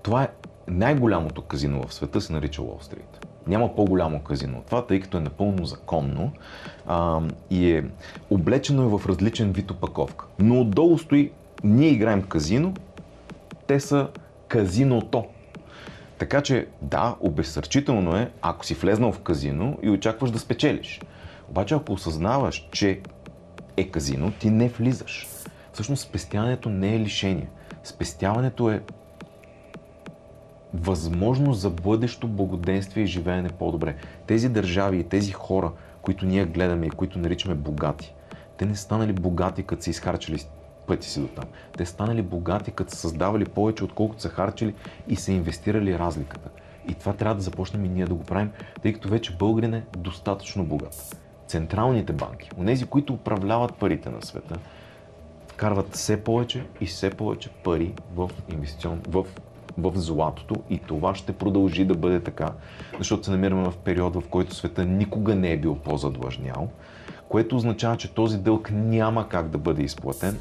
Това е най-голямото казино в света, се нарича Уол Стрит. Няма по-голямо казино от това, тъй като е напълно законно и е облечено е в различен вид опаковка. Но отдолу стои, ние играем казино, те са казиното. Така че да, обезсърчително е, ако си влезнал в казино и очакваш да спечелиш. Обаче ако осъзнаваш, че е казино, ти не влизаш. Всъщност спестяването не е лишение. Спестяването е възможност за бъдещо благоденствие и живеене по-добре. Тези държави и тези хора, които ние гледаме и които наричаме богати, те не станали богати, като са изхарчили пъти си до там. Те станали богати, като са създавали повече, отколкото са харчили и са инвестирали разликата. И това трябва да започнем и ние да го правим, тъй като вече българин е достатъчно богат. Централните банки, онези, които управляват парите на света, вкарват все повече и все повече пари в златото и това ще продължи да бъде така, защото се намираме в период, в който света никога не е бил по-задлъжнял, което означава, че този дълг няма как да бъде изплатен.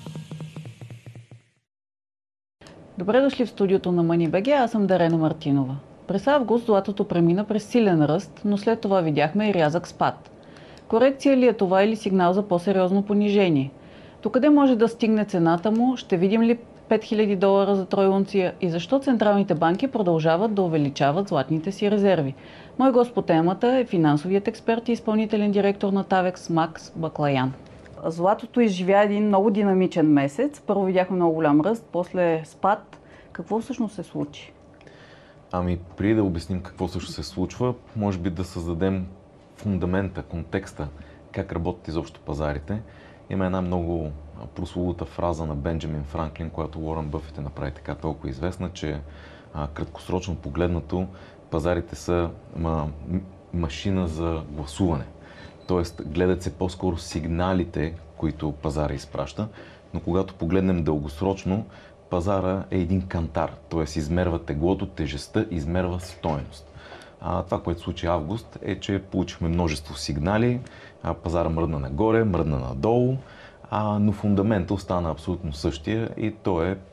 Добре дошли в студиото на MoneyBG, аз съм Дарена Мартинова. През август златото премина през силен ръст, но след това видяхме и рязък спад. Корекция ли е това или сигнал за по-сериозно понижение? Докъде може да стигне цената му? Ще видим ли $5000 за трой унция и защо централните банки продължават да увеличават златните си резерви? Мой гост по темата е финансовият експерт и изпълнителен директор на Тавекс Макс Баклаян. Златото изживя един много динамичен месец. Първо видяхме много голям ръст, после спад. Какво всъщност се случи? Преди да обясним какво също се случва, може би да създадем фундамента, контекста, как работят изобщо пазарите. Има една много прословута фраза на Бенджамин Франклин, която Уорън Бъфет направи така толкова известна, че краткосрочно погледнато пазарите са машина за гласуване. Тоест гледат се по-скоро сигналите, които пазара изпраща, но когато погледнем дългосрочно, пазара е един кантар, т.е. измерва теглото, тежестта, измерва стойност. Това, което случи август, е, че получихме множество сигнали, пазара мръдна нагоре, мръдна надолу, но фундаментът остана абсолютно същия и то е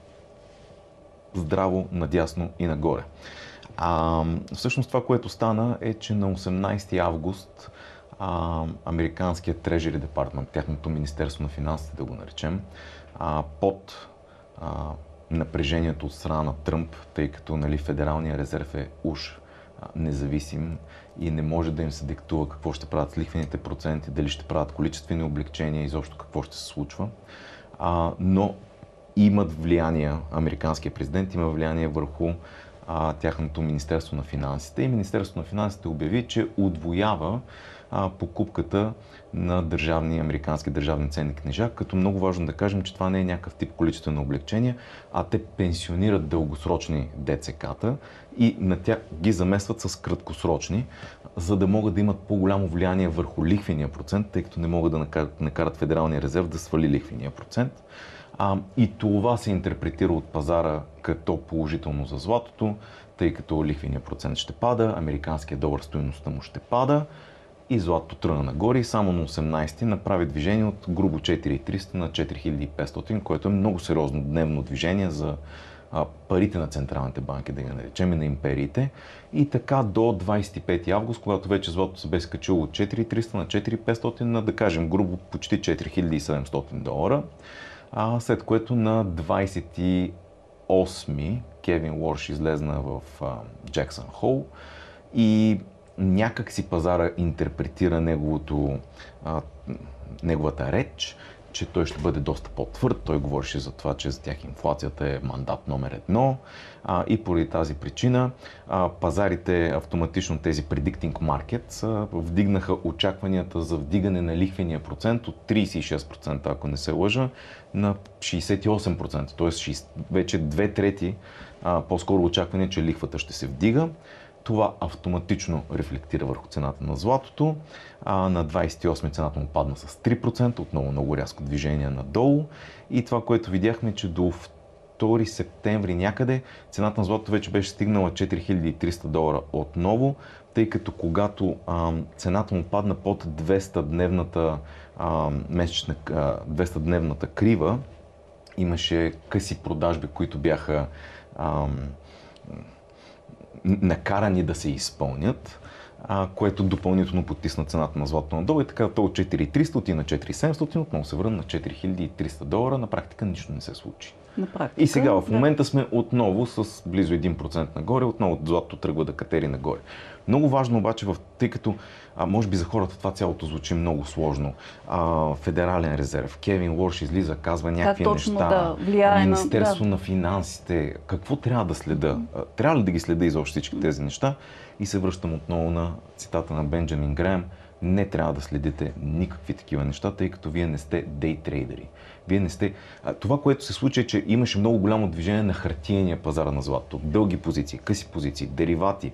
здраво надясно и нагоре. Всъщност това, което стана е, че на 18 август американският Treasury Department, тяхното Министерство на финансите да го наречем, под напрежението от страна на Тръмп, тъй като Федералния резерв е уж независим и не може да им се диктува какво ще правят с лихвените проценти, дали ще правят количествени облегчения, изобщо какво ще се случва. Но имат влияние, американският президент има влияние върху тяхното Министерство на финансите и Министерството на финансите обяви, че удвоява покупката на американски държавни ценни книжа, като много важно да кажем, че това не е някакъв тип количествено облегчение, а те пенсионират дългосрочни ДЦК-та и на тях ги заместват с краткосрочни, за да могат да имат по-голямо влияние върху лихвения процент, тъй като не могат да накарат Федералния резерв да свали лихвения процент. И това се интерпретира от пазара като положително за златото, тъй като лихвения процент ще пада, американският долар стойността му ще пада и златото тръгна нагоре и само на 18-ти направи движение от грубо 4300 на 4500, което е много сериозно дневно движение за парите на централните банки, да ги наречем, и на империите. И така до 25 август, когато вече златото се бе скачило от 4300 на 4500 на, да кажем, грубо почти $4700. След което на 28-ми Кевин Уорш излезна в Джексън Хол и някак си пазара интерпретира неговата реч, че той ще бъде доста по-твърд. Той говореше за това, че за тях инфлацията е мандат номер 1 и поради тази причина пазарите автоматично, тези predicting markets, вдигнаха очакванията за вдигане на лихвения процент от 36%, ако не се лъжа, на 68%, т.е. вече 2/3 по-скоро очакване, че лихвата ще се вдига. Това автоматично рефлектира върху цената на златото. На 28 цената му падна с 3%, отново много рязко движение надолу. И това, което видяхме, че до 2 септември някъде цената на златото вече беше стигнала $4300 отново, тъй като когато цената му падна под 200-дневната 200-дневната крива, имаше къси продажби, които бяха накарани да се изпълнят, което допълнително потисна цената на златото надолу и така то от 4300 отиде на 4700, отново се върна на 4300 долара, на практика нищо не се случи. Практика, и сега в момента сме отново с близо 1% нагоре, отново златото тръгва да катери нагоре. Много важно обаче, тъй като може би за хората това цялото звучи много сложно. Федерален резерв, Кевин Лорш излиза, казва някакви неща, Министерство на финансите, какво трябва да следа? Трябва ли да ги следа изобщо всички тези неща? И се връщам отново на цитата на Бенджамин Греъм. Не трябва да следите никакви такива неща, тъй като вие не сте дейтрейдери. Вие не сте... Това, което се случи е, че имаше много голямо движение на хартиения пазар на златото. Дълги позиции, къси позиции, деривати.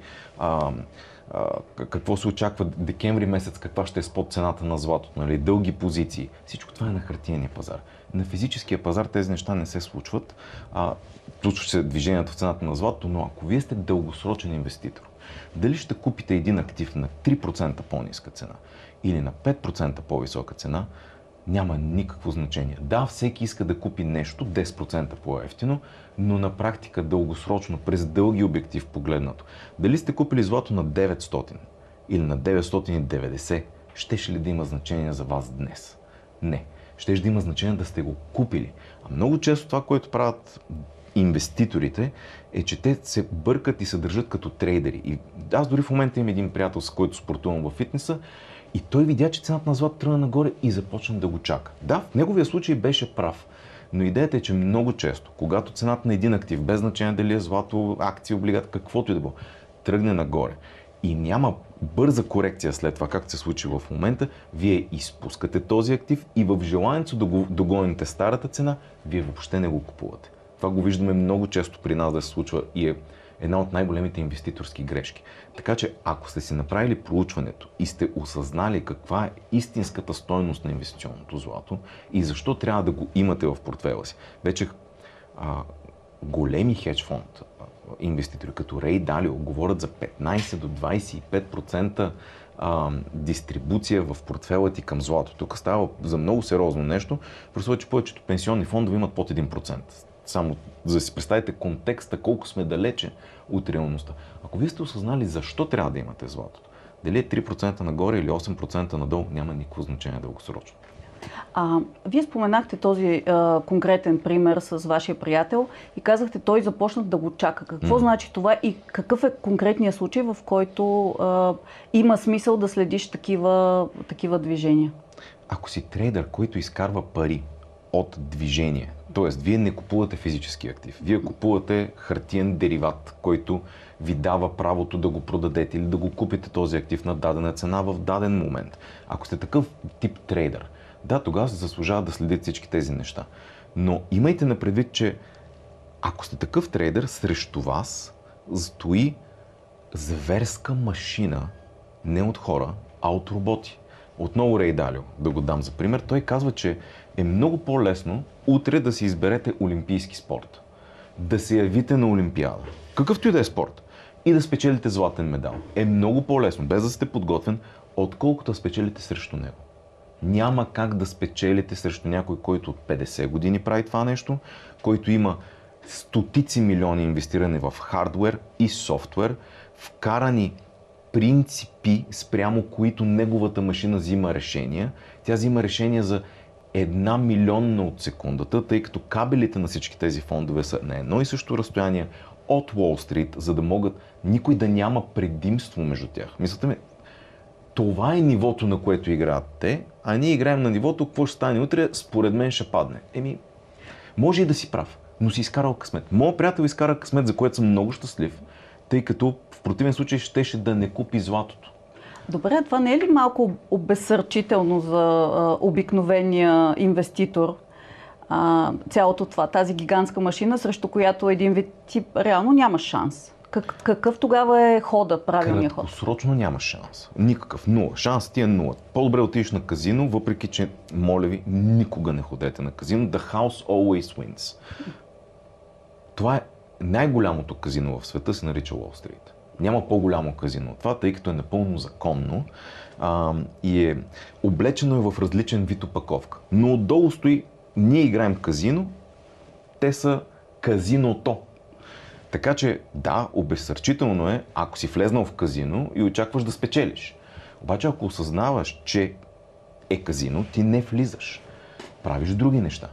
Какво се очаква декември месец, каква ще е спот цената на златото, нали? Дълги позиции. Всичко това е на хартиения пазар. На физическия пазар тези неща не се случват. Случва се движението в цената на златото, но ако вие сте дългосрочен инвеститор, дали ще купите един актив на 3% по-ниска цена или на 5% по-висока цена, няма никакво значение. Да, всеки иска да купи нещо 10% по-евтино, но на практика дългосрочно, през дълги обектив погледнато, дали сте купили злато на 900 или на 990, щеше ли да има значение за вас днес? Не. Щеше да има значение да сте го купили. А много често това, което правят инвеститорите, е, че те се бъркат и се държат като трейдери. И аз дори в момента имам един приятел, с който спортувам във фитнеса, и той видя, че цената на злато тръгна нагоре и започна да го чака. Да, в неговия случай беше прав. Но идеята е, че много често, когато цената на един актив, без значение дали е злато, акции, облигат, каквото и да било, тръгне нагоре и няма бърза корекция след това, както се случи в момента, вие изпускате този актив и в желанието да го догоните старата цена, вие въобще не го купувате. Това го виждаме много често при нас да се случва и е една от най-големите инвеститорски грешки. Така че, ако сте си направили проучването и сте осъзнали каква е истинската стойност на инвестиционното злато и защо трябва да го имате в портфела си, вече големи хедж фонд инвеститори, като Рей Далио, говорят за 15 до 25% дистрибуция в портфела ти към злато. Тук става за много сериозно нещо, просто че повечето пенсионни фондове имат под 1%. Само за да си представите контекста, колко сме далече от реалността. Ако вие сте осъзнали защо трябва да имате златото, дали е 3% нагоре или 8% надолу, няма никакво значение дългосрочно. Вие споменахте този конкретен пример с вашия приятел и казахте, той започна да го чака. Какво значи това и какъв е конкретният случай, в който има смисъл да следиш такива движения? Ако си трейдър, който изкарва пари от движение, т.е. вие не купувате физически актив, вие купувате хартиен дериват, който ви дава правото да го продадете или да го купите този актив на дадена цена в даден момент. Ако сте такъв тип трейдър, да, тогава се заслужава да следите всички тези неща. Но имайте на предвид, че ако сте такъв трейдър, срещу вас стои зверска машина, не от хора, а от роботи. Отново Рей Далио, да го дам за пример, той казва, че е много по-лесно утре да си изберете олимпийски спорт, да се явите на олимпиада, какъвто и да е спорт, и да спечелите златен медал. Е много по-лесно, без да сте подготвен, отколкото да спечелите срещу него. Няма как да спечелите срещу някой, който от 50 години прави това нещо, който има стотици милиони инвестирани в хардуер и софтуер, вкарани принципи, спрямо които неговата машина взима решения. Тя взима решения за 1 милионна от секундата, тъй като кабелите на всички тези фондове са на едно и също разстояние от Уолл Стрит, за да могат никой да няма предимство между тях. Мислите ми, това е нивото, на което играят те, а ние играем на нивото, какво ще стане утре, според мен ще падне. Може и да си прав, но си изкарал късмет. Моят приятел изкара късмет, за което съм много щастлив, тъй като в противен случай щеше да не купи златото. Добре, това не е ли малко обезсърчително за обикновения инвеститор? Цялото това, тази гигантска машина, срещу която един вид тип реално няма шанс. Какъв тогава е хода, правилният ход? Краткосрочно няма шанс. Никакъв. Нула. Шанс ти е нула. По-добре отидеш на казино, въпреки че, моля ви, никога не ходете на казино. The house always wins. Това е най-голямото казино в света, се нарича Уолл Стрит. Няма по-голямо казино от това, тъй като е напълно законно и е облечено е в различен вид опаковка. Но отдолу стои, ние играем казино, те са казиното. Така че да, обезсърчително е, ако си влезнал в казино и очакваш да спечелиш. Обаче ако осъзнаваш, че е казино, ти не влизаш. Правиш други неща.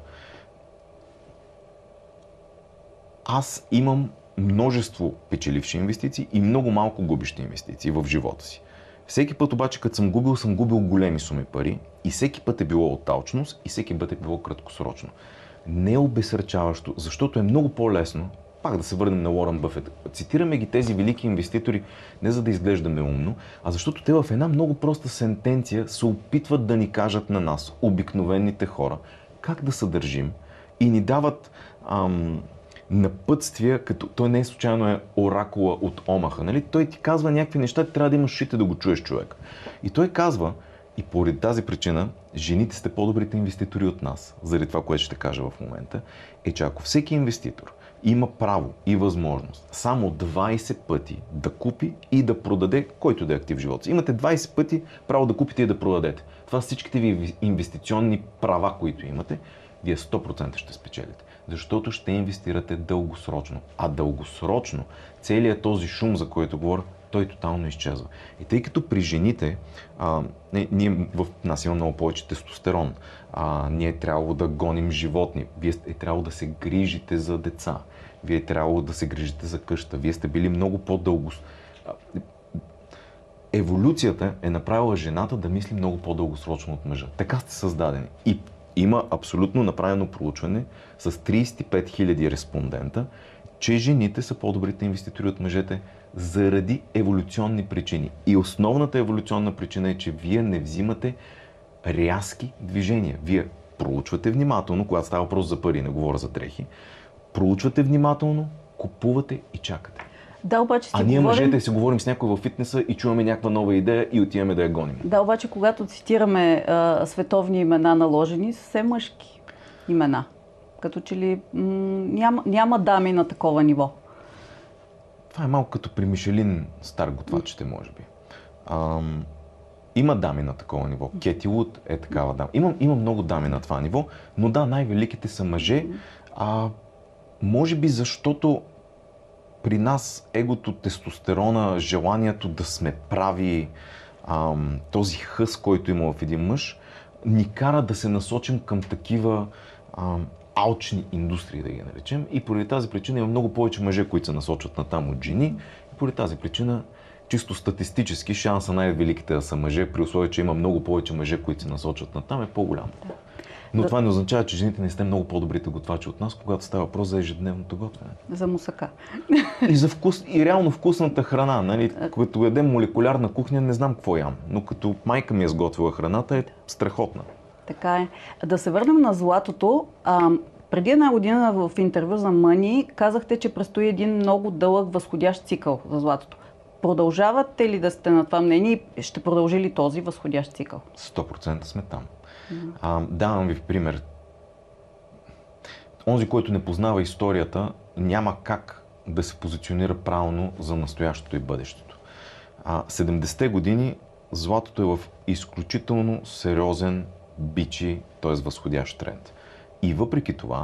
Аз имам множество печеливши инвестиции и много малко губещи инвестиции в живота си. Всеки път обаче, като съм губил големи суми пари и всеки път е било от алчност и всеки път е било краткосрочно. Не е обезсърчаващо, защото е много по-лесно, пак да се върнем на Уорън Бъфет. Цитираме ги тези велики инвеститори не за да изглеждаме умно, а защото те в една много проста сентенция се опитват да ни кажат на нас, обикновените хора, как да се държим и ни дават напътствия, като той не е случайно е оракула от Омаха. Нали? Той ти казва някакви неща, трябва да имаш ушите да го чуеш човек. И той казва, и поради тази причина, жените сте по-добрите инвеститори от нас, заради това, което ще кажа в момента, е, че ако всеки инвеститор има право и възможност само 20 пъти да купи и да продаде, който да е актив в живота си. Имате 20 пъти право да купите и да продадете. Това са всичките ви инвестиционни права, които имате, вие 100% ще спечелите. Защото ще инвестирате дългосрочно. А дългосрочно, целият този шум, за който говоря, той тотално изчезва. И тъй като при жените, ние в нас има много повече тестостерон, ние е трябвало да гоним животни, вие е трябвало да се грижите за деца, вие е трябвало да се грижите за къща, вие сте били много по-дълго. Еволюцията е направила жената да мисли много по-дългосрочно от мъжа. Така сте създадени. И има абсолютно направено проучване с 35 000 респондента, че жените са по-добрите инвеститори от мъжете заради еволюционни причини. И основната еволюционна причина е, че вие не взимате рязки движения. Вие проучвате внимателно, когато става въпрос за пари, не говоря за дрехи, проучвате внимателно, купувате и чакате. Да, обаче ние мъжете си говорим с някой във фитнеса и чуваме някаква нова идея и отиваме да я гоним. Да, обаче когато цитираме световни имена наложени, са все мъжки имена. Като че ли няма дами на такова ниво. Това е малко като при Мишелин стар готвачите, може би. Има дами на такова ниво. Кети Луд е такава дама. Има много дами на това ниво, но да, най-великите са мъже. Може би защото при нас егото, тестостерона, желанието да сме прави, този хъс, който има в един мъж, ни кара да се насочим към такива алчни индустрии, да ги наречем. И поради тази причина има много повече мъже, които се насочват на там от жени. И поради тази причина, чисто статистически, шанса най-великите да са мъже, при условие, че има много повече мъже, които се насочват на там, е по-голям. Да. Но това не означава, че жените не сте много по-добрите готвачи от нас, когато става въпрос за ежедневното готвене. За мусака. И за вкус, и реално вкусната храна. Нали? Като ядем молекулярна кухня, не знам какво ям. Но като майка ми е сготвила храната, е страхотна. Така е. Да се върнем на златото. Преди една година в интервю за Money казахте, че предстои един много дълъг възходящ цикъл за златото. Продължавате ли да сте на това мнение и ще продължи ли този възходящ цикъл? 100% сме там. Давам ви пример. Онзи, който не познава историята, няма как да се позиционира правилно за настоящето и бъдещето. 70-те години златото е в изключително сериозен бичи, т.е. възходящ тренд. И въпреки това,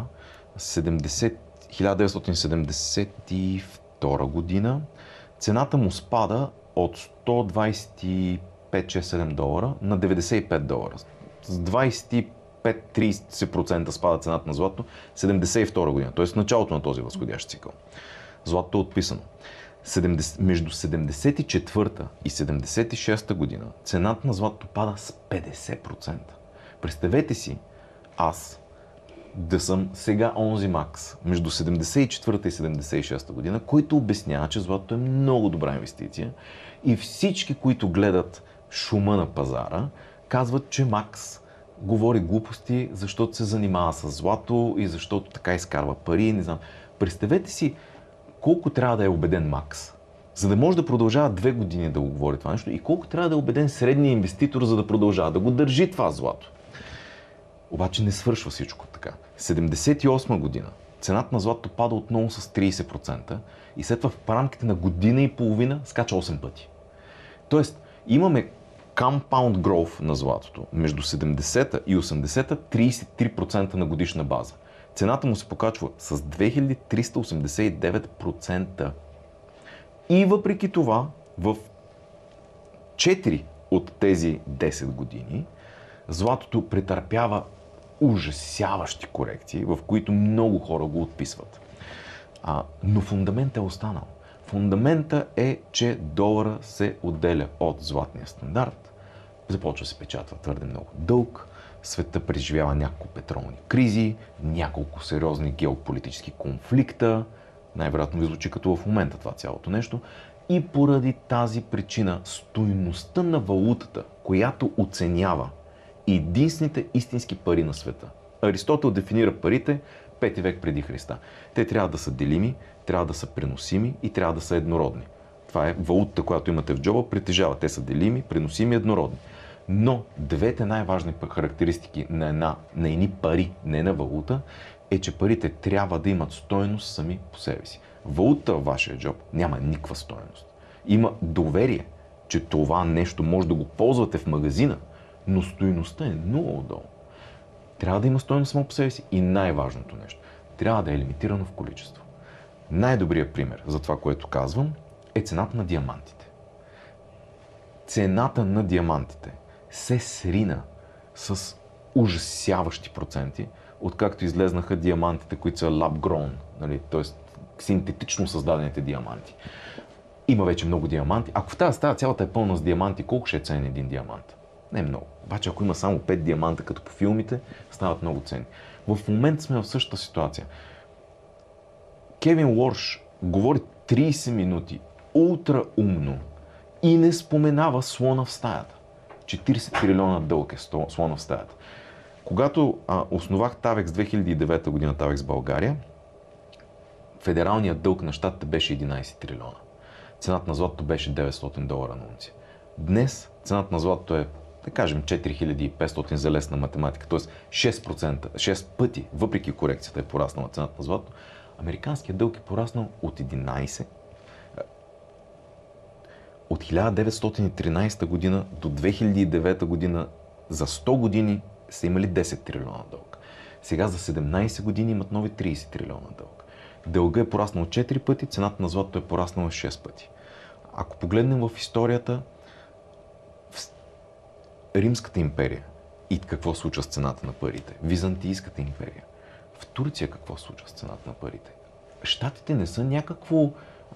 1972 година цената му спада от 125-6-7 долара на 95 долара. С 25-30% спада цената на злато 72 година, т.е. началото на този възходящ цикъл. Златото е отписано. Между 74-та и 76-та година цената на златото пада с 50%. Представете си аз да съм сега онзи Макс между 74-та и 76-та година, който обяснява, че златото е много добра инвестиция и всички, които гледат шума на пазара, казват, че Макс говори глупости, защото се занимава с злато и защото така изкарва пари, не знам. Представете си колко трябва да е убеден Макс, за да може да продължава 2 години да го говори това нещо и колко трябва да е убеден средния инвеститор, за да продължава да го държи това злато. Обаче не свършва всичко така. 78 година цената на златото пада отново с 30% и след това в рамките на година и половина скача 8 пъти. Тоест имаме compound growth на златото между 70-та и 80-та 33% на годишна база. цената му се покачва с 2389%. И въпреки това, в 4 от тези 10 години, златото претърпява ужасяващи корекции, в които много хора го отписват. Но фундаментът е останал. Фундаментът е, че долара се отделя от златния стандарт, започва да се печатва твърде много дълг, света преживява няколко петролни кризи, няколко сериозни геополитически конфликта, най-вероятно ви звучи като в момента това цялото нещо, и поради тази причина стойността на валутата, която оценява единствените истински пари на света. Аристотел дефинира парите 5 век преди Христа. Те трябва да са делими, трябва да са преносими и трябва да са еднородни. Това е валутата, която имате в джоба, притежава. Те са делими, преносими и еднородни. Но двете най-важни характеристики на едни пари, не на валута, е, че парите трябва да имат стойност сами по себе си. Валутата във вашия джоб няма никаква стойност. Има доверие, че това нещо може да го ползвате в магазина, но стойността е много отдолу. Трябва да има стойност само по себе си и най-важното нещо. Трябва да е лимитирано в количество. Най-добрият пример за това, което казвам, е цената на диамантите. Цената на диамантите се срина с ужасяващи проценти, откакто излезнаха диамантите, които са lab-grown, нали? Т.е. синтетично създадените диаманти. Има вече много диаманти. Ако в тази стая цялата е пълна с диаманти, колко ще е ценен един диамант? Не много. Обаче ако има само 5 диаманта, като по филмите, стават много ценни. В момента сме в същата ситуация. Кевин Уорш говори 30 минути ултра умно и не споменава слона в стаята. 40 трилиона дълг е слона в стаята. Когато основах Tavex 2009 година, Tavex България, федералният дълг на щатите беше 11 трилиона. Цената на златото беше $900 на унция. Днес цената на златото е, да кажем, 4500 за лесна математика, т.е. 6 пъти, въпреки корекцията е пораснала цената на златото. Американският дълг е пораснал от 11. От 1913 година до 2009 година за 100 години са имали 10 трилиона дълг. Сега за 17 години имат нови 30 трилиона дълг. Дълга е пораснал 4 пъти, цената на златото е пораснала 6 пъти. Ако погледнем в историята, в Римската империя и какво случва с цената на парите, Византийската империя, в Турция какво случва с цената на парите. Щатите не са някакво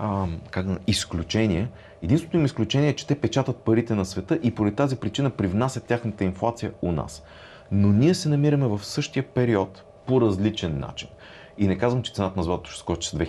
изключение. Единственото им изключение е, че те печатат парите на света и поради тази причина привнасят тяхната инфлация у нас. Но ние се намираме в същия период по различен начин. И не казвам, че цената на златото ще скочи с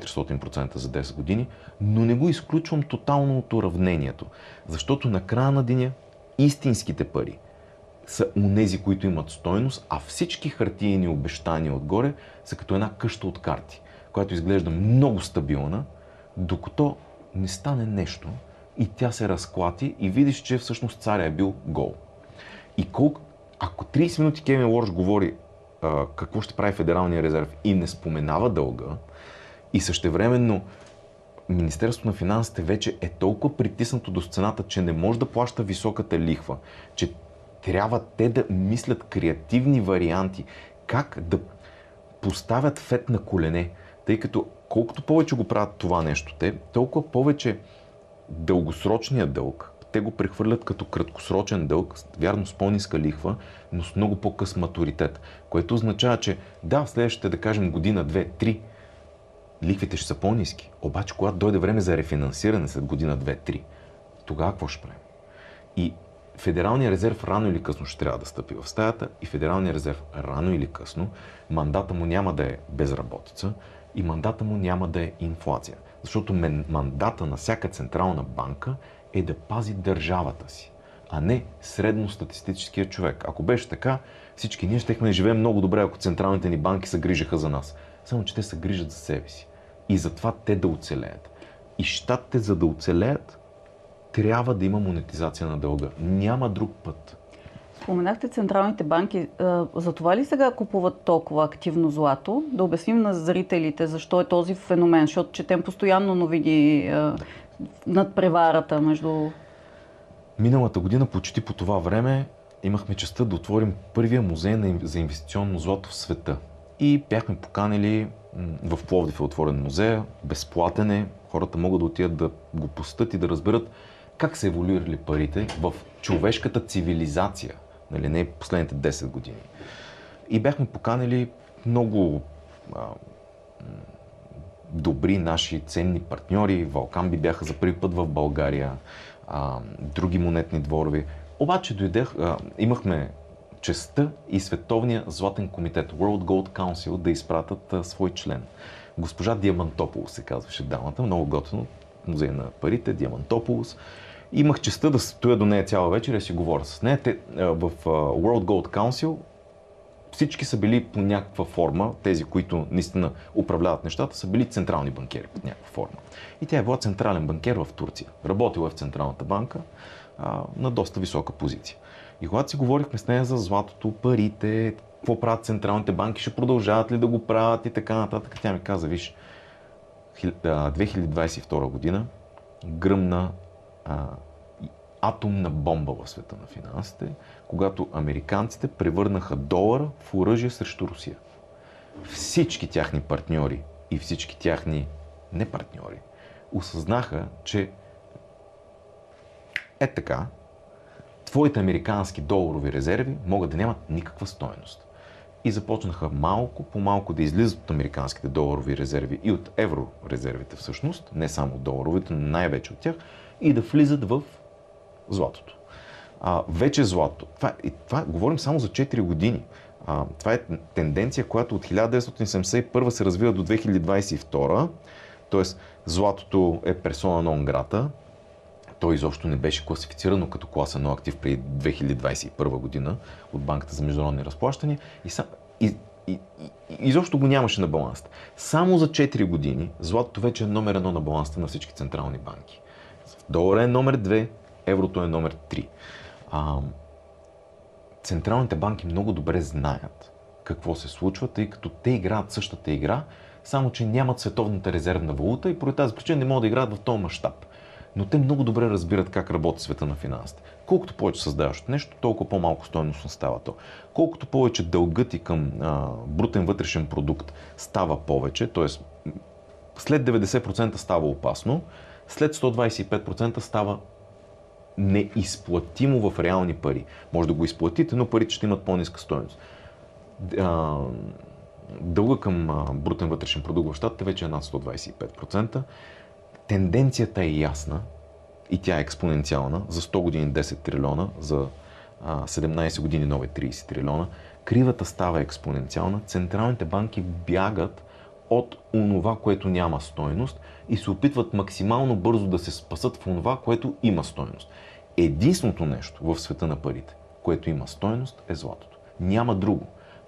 2400% за 10 години, но не го изключвам тотално от уравнението. Защото на края на деня истинските пари са онези, които имат стойност, а всички хартиени обещания отгоре са като една къща от карти, която изглежда много стабилна, докато не стане нещо и тя се разклати и видиш, че всъщност царя е бил гол. И ако 30 минути Кевин Уорш говори какво ще прави Федералния резерв и не споменава дълга, и същевременно Министерството на финансите вече е толкова притиснато до цената, че не може да плаща високата лихва, че трябва те да мислят креативни варианти, как да поставят ФЕД на колене, тъй като колкото повече го правят това нещо те, толкова повече дългосрочният дълг те го прехвърлят като краткосрочен дълг, вярно с по-ниска лихва, но с много по-къс матуритет, което означава, че да, в следващите, да кажем, година, 2, 3, лихвите ще са по-ниски. Обаче, когато дойде време за рефинансиране след година, 2, 3, тогава какво ще правим? И Федералният резерв рано или късно ще трябва да стъпи в стаята и Федералният резерв рано или късно мандата му няма да е безработица и мандата му няма да е инфлация. Защото мандата на всяка централна банка е да пази държавата си, а не средностатистическия човек. Ако беше така, всички ние щехме да живеем много добре, ако централните ни банки се грижаха за нас. Само че те се грижат за себе си. И затова те да оцелеят. И щатите, за да оцелеят, трябва да има монетизация на дълга. Няма друг път. Споменахте централните банки. За това ли сега купуват толкова активно злато? Да обясним на зрителите защо е този феномен, защото четем постоянно новини над преварата между... Миналата година, почти по това време, имахме честта да отворим първия музей за инвестиционно злато в света. И бяхме поканили в Пловдив е отворен музея, безплатен е, хората могат да отидат да го посетят и да разберат как са еволюирали парите в човешката цивилизация, нали, не последните 10 години. И бяхме поканили много добри наши ценни партньори. Валкамби бяха за първи път в България, други монетни дворови. Обаче имахме честта и Световния златен комитет, World Gold Council, да изпратят свой член. Госпожа Диамантополос се казваше дамата, много готино, музей на парите, Диамантополос. Имах честта да стоя до нея цяла вечер и да си говоря с нея. В World Gold Council всички са били по някаква форма, тези, които наистина управляват нещата, са били централни банкери под някаква форма. И тя е била централен банкер в Турция. Работила е в Централната банка на доста висока позиция. И когато си говорихме с нея за златото, парите, какво правят централните банки, ще продължават ли да го правят и така нататък, тя ми каза, виж, 2022 година гръмна атомна бомба в света на финансите, когато американците превърнаха долара в оръжие срещу Русия. Всички тяхни партньори и всички тяхни непартньори осъзнаха, че така, твоите американски доларови резерви могат да нямат никаква стойност. И започнаха малко по малко да излизат от американските доларови резерви и от еврорезервите всъщност, не само от доларовите, но най-вече от тях, и да влизат в златото. Вече злато. Това говорим само за 4 години. Това е тенденция, която от 1971 се развива до 2022. Тоест, златото е персона нон грата. Той изобщо не беше класифицирано като класа нон актив при 2021 година от Банката за международни разплащания и изобщо го нямаше на баланста. Само за 4 години златото вече е номер 1 на баланста на всички централни банки. Долара е номер 2, еврото е номер 3. Централните банки много добре знаят какво се случва, тъй като те играят същата игра, само че нямат световната резервна валута и поради тази причина не могат да играят в този мащаб. Но те много добре разбират как работи света на финансите. Колкото повече създаваш нещо, толкова по-малко стойностно става то. Колкото повече дългът ти към брутен вътрешен продукт става повече, т.е. след 90% става опасно, след 125% става неизплатимо в реални пари. Може да го изплатите, но парите ще имат по-ниска стойност. Дълга към брутен вътрешен продукт в щатите вече е над 125%. Тенденцията е ясна и тя е експоненциална. За 100 години 10 трилиона, за 17 години нови 30 трилиона. Кривата става експоненциална. Централните банки бягат от онова, което няма стойност и се опитват максимално бързо да се спасат в онова, което има стойност. Единственото нещо в света на парите, което има стойност, е златото. Няма друго.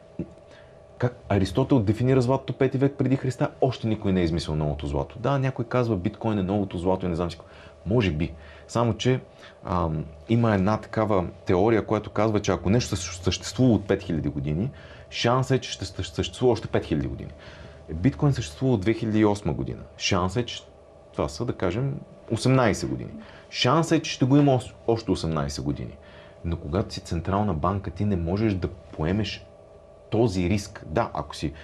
Как Аристотел дефинира златото 5 век преди Христа, още никой не е измислил новото злато. Да, някой казва биткоин е новото злато и не знам си. Може би. Само, че има една такава теория, която казва, че ако нещо съществува от 5000 години, шансът е, че ще съществува още 5000 години. Биткоин съществува от 2008 година. Шансът е, че това са, да кажем, 18 години. Шансът е, че ще го има още 18 години. Но когато си централна банка, ти не можеш да поемеш този риск. Да, ако си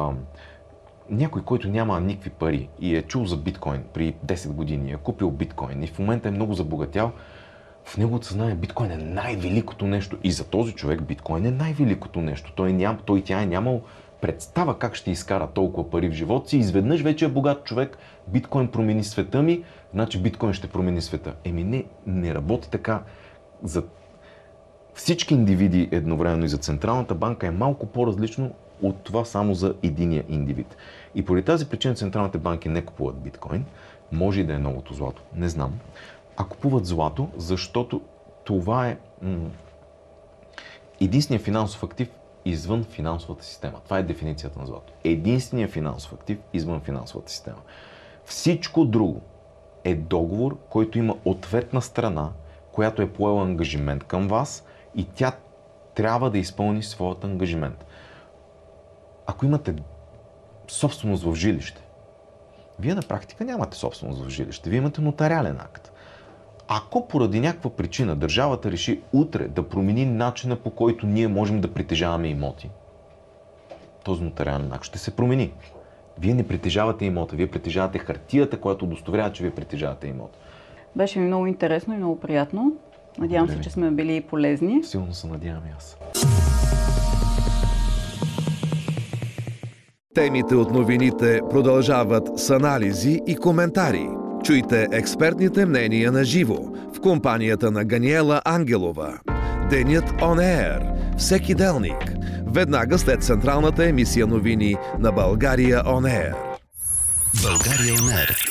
някой, който няма никакви пари и е чул за биткоин при 10 години, е купил биткоин и в момента е много забогатял, в неговото съзнание биткоин е най-великото нещо. И за този човек биткоин е най-великото нещо. Той тя е нямал представа как ще изкара толкова пари в живота си. Изведнъж вече е богат човек. Биткоин промени света ми, значи биткоин ще промени света. Не работи така. За всички индивиди едновременно и за Централната банка е малко по-различно от това само за единия индивид. И поради тази причина централните банки не купуват биткоин. Може и да е новото злато. Не знам. А купуват злато, защото това е единственият финансов актив извън финансовата система. Това е дефиницията на злато. Единственият финансов актив извън финансовата система. Всичко друго е договор, който има ответна страна, която е поела ангажимент към вас и тя трябва да изпълни своят ангажимент. Ако имате собственост в жилище, вие на практика нямате собственост в жилище, вие имате нотариален акт. Ако поради някаква причина държавата реши утре да промени начина, по който ние можем да притежаваме имоти, този нотариален акт ще се промени. Вие не притежавате имота, вие притежавате хартията, която удостоверява, че вие притежавате имота. Беше ми много интересно и много приятно. Надявам се, че сме били полезни. Силно се надявам и аз. Темите от новините продължават с анализи и коментари. Чуйте експертните мнения на живо в компанията на Ганиела Ангелова. Денят On Air. Всеки делник. Веднага след централната емисия новини на България On Air. България On Air.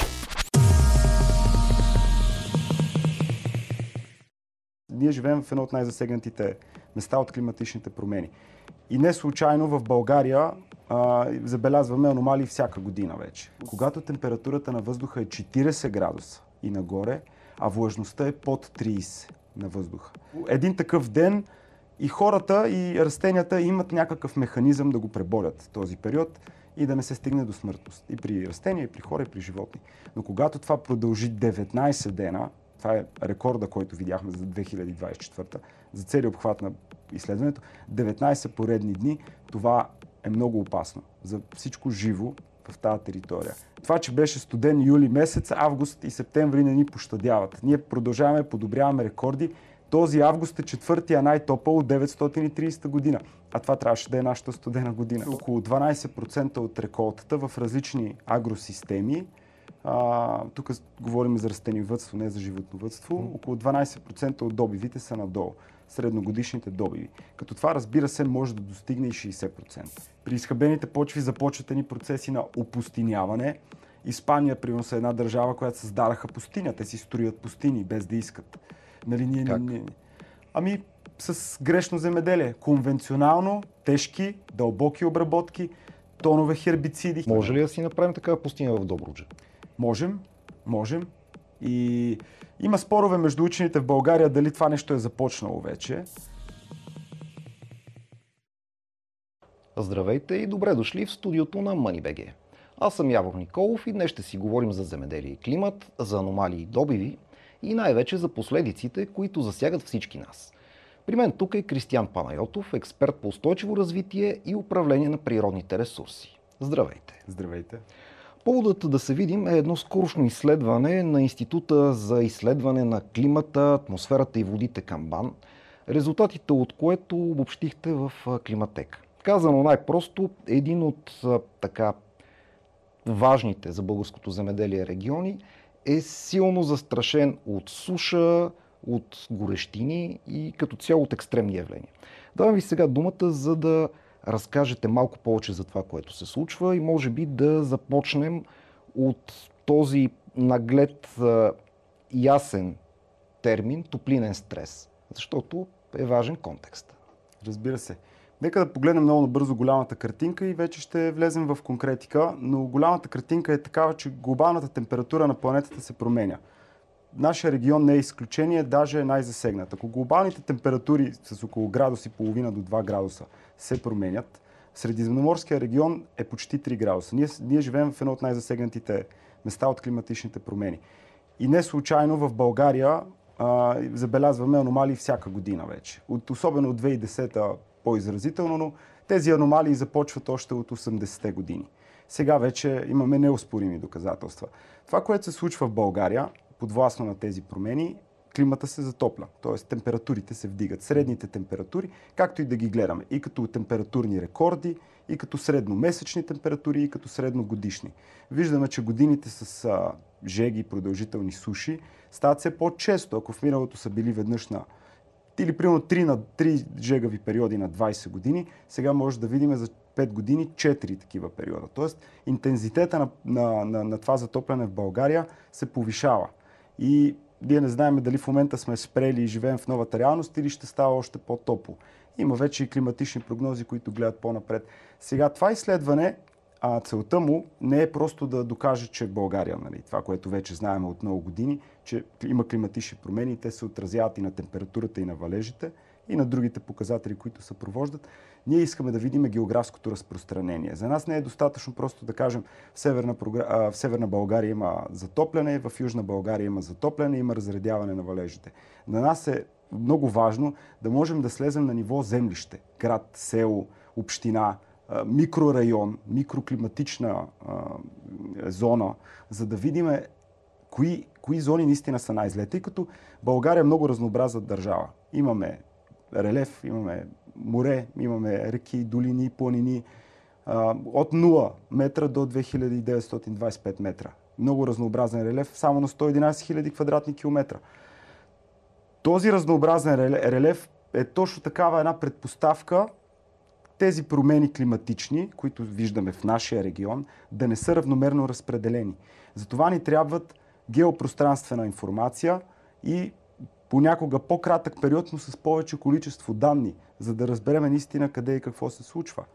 Ние живеем в едно от най-засегнатите места от климатичните промени. И не случайно в България забелязваме аномалии всяка година вече. Когато температурата на въздуха е 40 градуса и нагоре, а влажността е под 30 на въздуха. Един такъв ден и хората, и растенията имат някакъв механизъм да го преборят този период и да не се стигне до смъртност. И при растения, и при хора, и при животни. Но когато това продължи 19 дена, това е рекорда, който видяхме за 2024, за целия обхват на изследването, 19 поредни дни, това е много опасно за всичко живо в тази територия. Това, че беше студен юли месец, август и септември не ни пощадяват. Ние продължаваме, подобряваме рекорди. Този август е четвъртия най-топъл от 930 година. А това трябваше да е нашата студена година. Около 12% от реколтата в различни агросистеми, тук говорим за растениевъдство, не за животновъдство, около 12% от добивите са надолу, средногодишните добиви. Като това, разбира се, може да достигне и 60%. При изхабените почви започват едни процеси на опустиняване. Испания, примерно, е една държава, която създадаха пустиня. Те си строят пустини, без да искат. Нали, Ами, с грешно земеделие. Конвенционално, тежки, дълбоки обработки, тонове хербициди. Може ли да си направим такава пустиня в Добруджа? Можем. И има спорове между учените в България дали това нещо е започнало вече. Здравейте и добре дошли в студиото на MoneyBG. Аз съм Явор Николов и днес ще си говорим за земеделие и климат, за аномалии и добиви и най-вече за последиците, които засягат всички нас. При мен тук е Кристиян Панайотов, експерт по устойчиво развитие и управление на природните ресурси. Здравейте! Здравейте! Поводът да се видим е едно скорошно изследване на Института за изследване на климата, атмосферата и водите към БАН, резултатите от което обобщихте в Климатека. Казано най-просто, един от така важните за българското земеделие региони е силно застрашен от суша, от горещини и като цяло от екстремни явления. Давам ви сега думата, за да разкажете малко повече за това, което се случва и може би да започнем от този наглед ясен термин топлинен стрес, защото е важен контекст. Разбира се. Нека да погледнем много набързо голямата картинка и вече ще влезем в конкретика, но голямата картинка е такава, че глобалната температура на планетата се променя. Нашия регион не е изключение, даже е най-засегнат. Ако глобалните температури с около градус и половина до 2 градуса се променят, Средиземноморския регион е почти 3 градуса. Ние живеем в едно от най-засегнатите места от климатичните промени. И не случайно в България забелязваме аномалии всяка година вече. Особено от 2010-та по-изразително, но тези аномалии започват още от 80-те години. Сега вече имаме неоспорими доказателства. Това, което се случва в България, подвластно на тези промени, климата се затопля, т.е. температурите се вдигат. Средните температури, както и да ги гледаме, и като температурни рекорди, и като средномесечни температури, и като средногодишни. Виждаме, че годините с жеги и продължителни суши стават все по-често. Ако в миналото са били веднъж на или примерно 3 жегави периоди на 20 години, сега може да видим за 5 години 4 такива периода. Тоест, интензитета на това затопляне в България се повишава. И ние не знаем дали в момента сме спрели и живеем в новата реалност или ще става още по-топло. Има вече и климатични прогнози, които гледат по-напред. Сега това изследване, целта му не е просто да докаже, че България, нали, това, което вече знаем от много години, че има климатични промени и те се отразяват и на температурата, и на валежите, и на другите показатели, които съпровождат. Ние искаме да видим географското разпространение. За нас не е достатъчно просто да кажем в Северна България има затопляне, в Южна България има затопляне, има разредяване на валежите. На нас е много важно да можем да слезем на ниво землище, град, село, община, микрорайон, микроклиматична зона, за да видим кои зони наистина са най-зле. Тъй като България е много разнообразна държава. Имаме релеф, имаме море, имаме реки, долини, планини, от 0 метра до 2925 метра. Много разнообразен релеф, само на 111 000 квадратни километра. Този разнообразен релеф е точно такава една предпоставка тези промени климатични, които виждаме в нашия регион, да не са равномерно разпределени. Затова ни трябват геопространствена информация и понякога по-кратък период, но с повече количество данни, за да разберем наистина къде и какво се случва.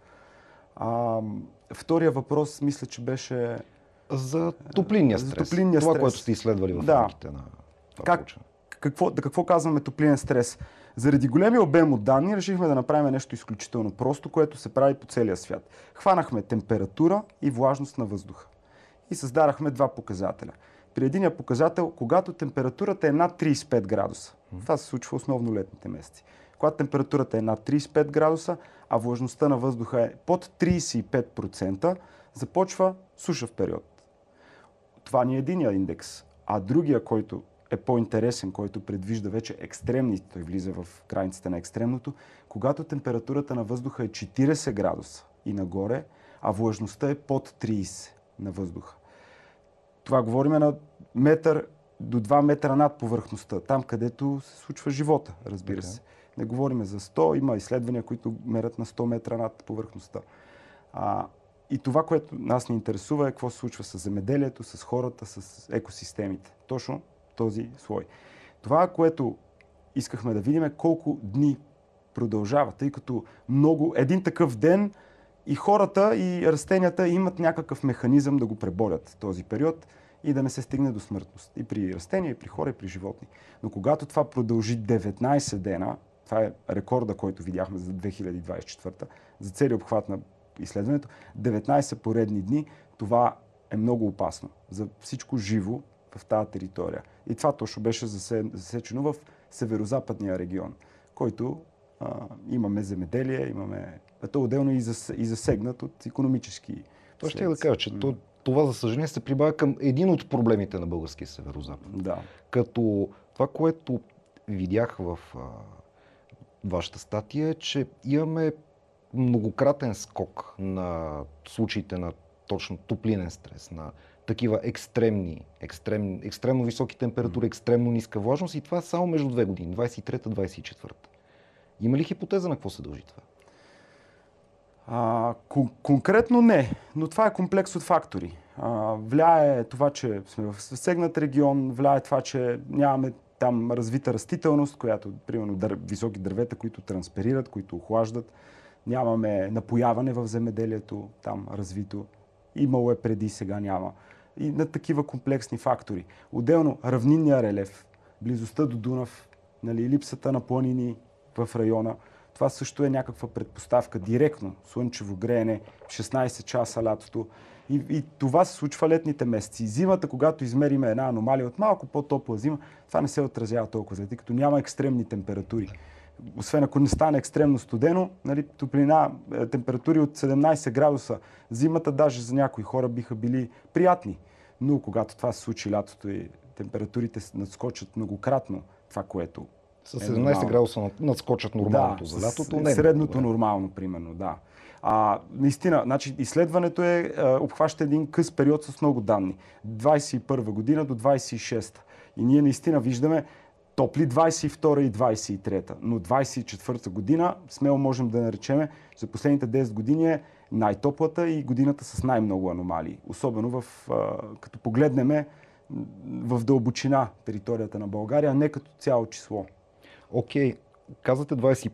Втория въпрос, мисля, че беше... За топлинния стрес. Това, което сте изследвали в рамките на това проучване. Какво казваме топлинен стрес? Заради големия обем от данни решихме да направим нещо изключително просто, което се прави по целия свят. Хванахме температура и влажност на въздуха. И създадахме два показателя. При единия показател, когато температурата е над 35 градуса, това се случва основно летните месеци. Когато температурата е над 35 градуса, а влажността на въздуха е под 35%, започва сушав период. Това ни е единия индекс. А другия, който е по-интересен, който предвижда вече екстремни, той влиза в границите на екстремното, когато температурата на въздуха е 40 градуса и нагоре, а влажността е под 30 на въздуха. Това говорим на метър до 2 метра над повърхността, там където се случва живота, разбира се. Не говорим за 100, има изследвания, които мерят на 100 метра над повърхността. И това, което нас ни интересува е какво се случва с земеделието, с хората, с екосистемите. Точно този слой. Това, което искахме да видим е колко дни продължава, тъй като един такъв ден и хората и растенията имат някакъв механизъм да го преборят този период и да не се стигне до смъртност. И при растения, и при хора, и при животни. Но когато това продължи 19 дена, това е рекорда, който видяхме за 2024, за целия обхват на изследването, 19 поредни дни, това е много опасно за всичко живо в тази територия. И това точно беше засечено в северо-западния регион, който имаме земеделие, то отделно и засегнат от икономически. Това ще я да кажа, че това, за съжаление, се прибавя към един от проблемите на българския северо-запад. Да. Като това, което видях в вашата статия, е, че имаме многократен скок на случаите на точно топлинен стрес, на такива екстремно високи температури, екстремно ниска влажност, и това само между 2 години, 23-24. Има ли хипотеза на какво се дължи това? Конкретно не, но това е комплекс от фактори. Влияе това, че сме в засегнат регион, влияе това, че нямаме там развита растителност, която, примерно, високи дървета, които трансперират, които охлаждат. Нямаме напояване в земеделието, там развито. Имало е преди, сега няма. И на такива комплексни фактори. Отделно равнинния релеф, близостта до Дунав, липсата на планини в района. Това също е някаква предпоставка директно. Слънчево греене, 16 часа лятото. И това се случва летните месеци. Зимата, когато измериме една аномалия от малко по-топла зима, това не се отразява толкова зле, тъй като няма екстремни температури. Освен ако не стане екстремно студено, топлина, температури от 17 градуса, зимата даже за някои хора биха били приятни. Но когато това се случи лятото и температурите надскочат многократно, това, което с 17 градуса надскочат нормалното за лятото. Не, средното нормално, примерно, да. Наистина, значи, изследването обхваща един къс период с много данни. 21 година до 26. И ние наистина виждаме топли 22 и 23, но 24 година смело можем да наречеме, за последните 10 години е най-топлата и годината с най-много аномалии. Особено като погледнем в дълбочина територията на България, а не като цяло число. Окей, казвате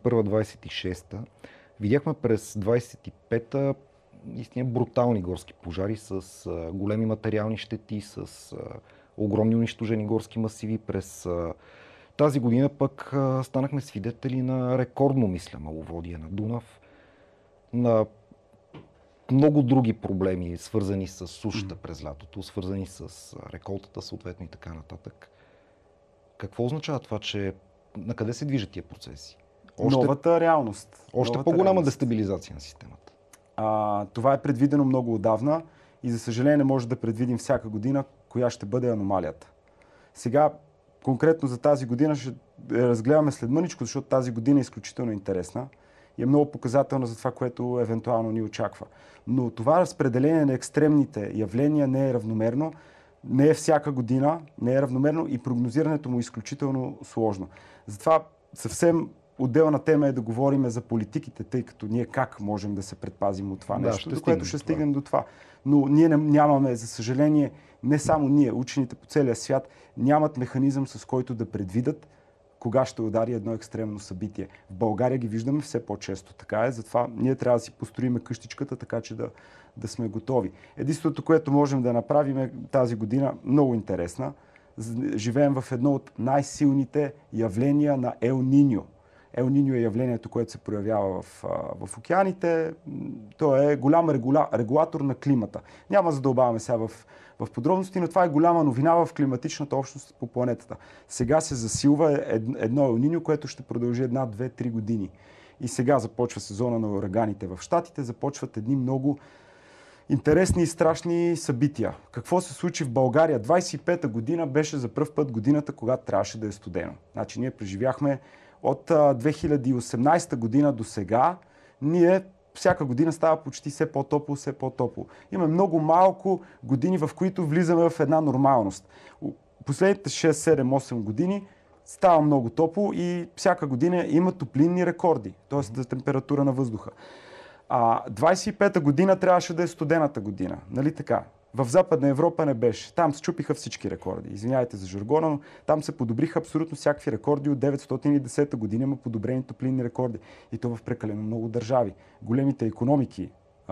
21-26. Видяхме през 25-та наистина брутални горски пожари с големи материални щети, с огромни унищожени горски масиви. През тази година пък станахме свидетели на рекордно, мисля, маловодие на Дунав, на много други проблеми, свързани с сушата през лятото, свързани с реколтата съответно и така нататък. Какво означава това, че на къде се движат тия процеси? Новата реалност. Още по-голяма дестабилизация на системата. Това е предвидено много отдавна и за съжаление не може да предвидим всяка година коя ще бъде аномалията. Сега, конкретно за тази година ще разгледаме след мъничко, защото тази година е изключително интересна и е много показателна за това, което евентуално ни очаква. Но това разпределение на екстремните явления не е равномерно, не е всяка година, не е равномерно и прогнозирането му е изключително сложно. Затова съвсем отделна тема е да говорим за политиките, тъй като ние как можем да се предпазим от това нещо, до което ще стигнем до това. Но ние нямаме, за съжаление, не само ние, учените по целия свят, нямат механизъм, с който да предвидят кога ще удари едно екстремно събитие. В България ги виждаме все по-често. Така е, затова ние трябва да си построим къщичката, така че да сме готови. Единственото, което можем да направим е тази година много интересна. Живеем в едно от най-силните явления на Ел Ниньо. Ел Ниньо е явлението, което се проявява в океаните. То е голям регулатор на климата. Няма задълбаваме сега в подробности, но това е голяма новина в климатичната общност по планетата. Сега се засилва едно Ел Ниньо, което ще продължи 1, 2, 3 години. И сега започва сезона на ураганите в Щатите, започват едни много интересни и страшни събития. Какво се случи в България? 25-та година беше за пръв път годината, когато трябваше да е студено. Значи ние преживяхме от 2018 година до сега, ние всяка година става почти все по-топло, все по-топло. Има много малко години, в които влизаме в една нормалност. Последните 6, 7, 8 години става много топло и всяка година има топлинни рекорди, т.е. за температура на въздуха. 25-та година трябваше да е студената година, нали така? В Западна Европа не беше. Там счупиха всички рекорди. Извинявайте за жаргона, но там се подобриха абсолютно всякакви рекорди. От 910 година има подобрени топлинни рекорди. И то в прекалено много държави. Големите икономики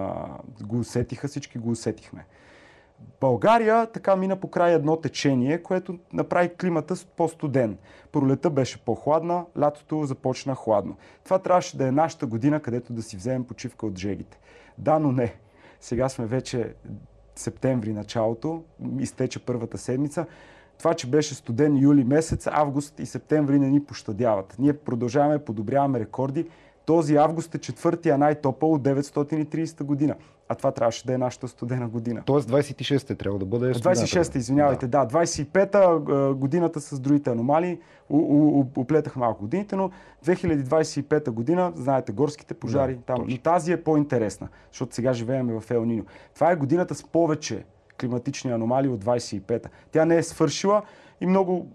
го усетиха, всички го усетихме. България така мина по край едно течение, което направи климата по-студен. Пролета беше по-хладна, лятото започна хладно. Това трябваше да е нашата година, където да си вземем почивка от жегите. Да, но не. Сега сме вече септември началото, изтече първата седмица. Това, че беше студен юли месец, август и септември не ни пощадяват. Ние продължаваме, подобряваме рекорди. Този август е четвъртия най-топъл от 930 година. А това трябваше да е нашата студена година. Тоест 26-та трябва да бъде студената. 26-та, извинявайте, да. 25-та годината с другите аномалии. Оплетах малко годините, но 2025 година, знаете, горските пожари, там. Но тази е по-интересна, защото сега живеем в Ел Ниньо. Това е годината с повече климатични аномалии от 25-та. Тя не е свършила и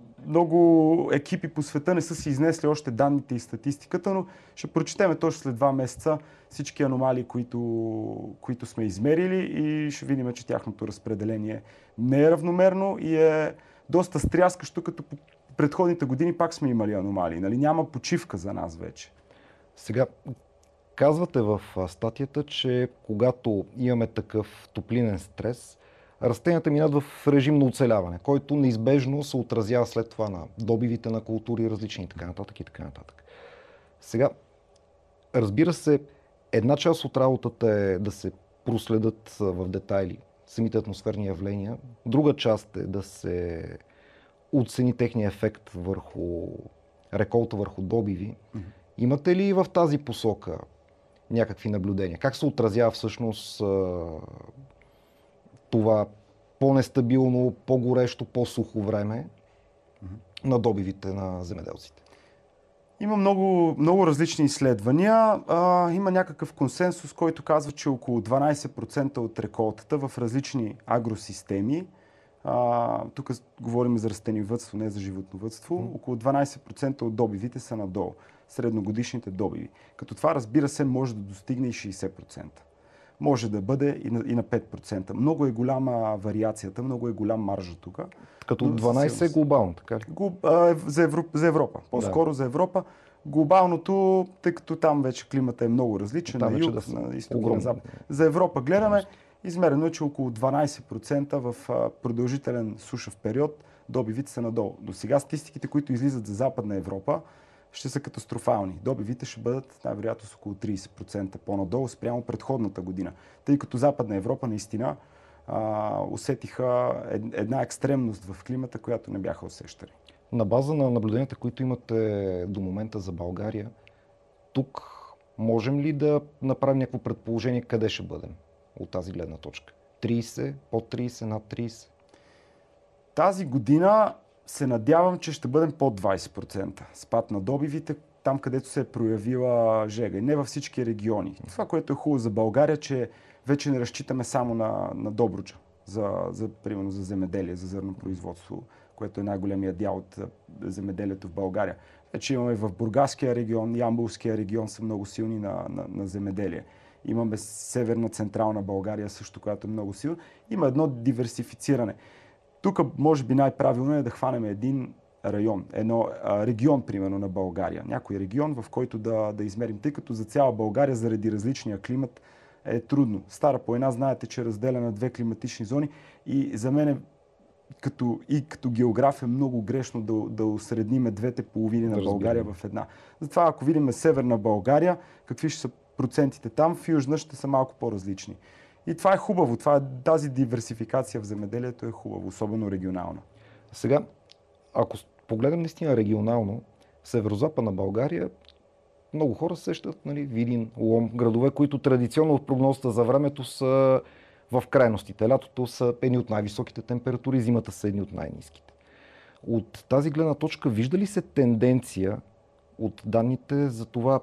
много екипи по света не са си изнесли още данните и статистиката, но ще прочетем точно след 2 месеца всички аномалии, които сме измерили и ще видим, че тяхното разпределение не е равномерно и е доста стряскащо, като по предходните години пак сме имали аномалии. Нали? Няма почивка за нас вече. Сега, казвате в статията, че когато имаме такъв топлинен стрес, растенията минат в режим на оцеляване, който неизбежно се отразява след това на добивите на култури различни и така нататък и така нататък. Сега, разбира се, една част от работата е да се проследят в детайли самите атмосферни явления, друга част е да се оцени техния ефект върху реколта, върху добиви. Имате ли в тази посока някакви наблюдения? Как се отразява всъщност това по-нестабилно, по-горещо, по-сухо време на добивите на земеделците? Има много различни изследвания. Има някакъв консенсус, който казва, че около 12% от реколтата в различни агросистеми, тук говорим за растениевъдство, не за животновъдство, около 12% от добивите са надолу, средногодишните добиви. Като това, разбира се, може да достигне и 60%. Може да бъде и на 5%. Много е голяма вариацията, много е голям маржа тук. Като 12 е глобално, така ли? За Европа. По-скоро за Европа. Глобалното, тъй като там вече климата е много различен, на юг, на изток и на запад. За Европа гледаме, измерено е, че около 12% в продължителен сушав период добивите са надолу. До сега статистиките, които излизат за Западна Европа, ще са катастрофални. Добивите ще бъдат най-вероятно с около 30% по-надолу спрямо предходната година. Тъй като Западна Европа наистина усетиха една екстремност в климата, която не бяха усещали. На база на наблюденията, които имате до момента за България, тук Можем ли да направим някакво предположение къде ще бъдем от тази гледна точка? 30, под 30, над 30? Тази година се надявам, че ще бъдем под 20% спад на добивите, там където се е проявила жега. И не във всички региони. Това, което е хубаво за България, че вече не разчитаме само на Добруджа, примерно за земеделие, за зърнопроизводство, което е най-големия дял от земеделието в България. Вече имаме в Бургаския регион, Ямболския регион са много силни на земеделие. Имаме северна, централна България също, която е много силна. Има едно диверсифициране. Тук може би най-правилно е да хванем един район, регион, примерно, на България. Някой регион, в който да измерим, тъй като за цяла България, заради различния климат, е трудно. Стара планина, знаете, че разделя на две климатични зони и за мен като географ е много грешно да усредниме двете половини на България в една. Затова, ако видим Северна България, какви ще са процентите там, в Южна ще са малко по-различни. И това е хубаво. Тази диверсификация в земеделието е хубаво, особено регионална. Сега, ако погледнем наистина регионално, северо-западна България, много хора сещат, нали, Видин, Лом, градове, които традиционно в прогнозата за времето са в крайностите. Лятото са едни от най-високите температури, зимата са едни от най-ниските. От тази гледна точка, вижда ли се тенденция от данните за това